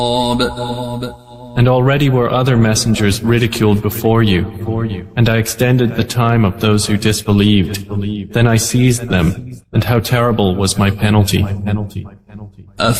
And already were other messengers ridiculed before you, and I extended the time of those who disbelieved. Then I seized them, and how terrible was my penalty.